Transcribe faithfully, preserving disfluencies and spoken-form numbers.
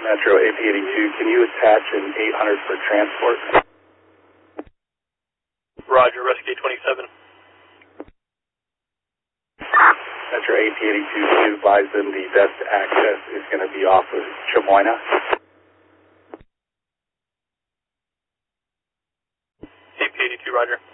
Metro A P eighty-two, can you attach an eight hundred for transport? Roger, Rescue twenty-seven. Metro A P eighty-two, can you advise them the best access is going to be off of Chamoina? A P eighty-two, roger.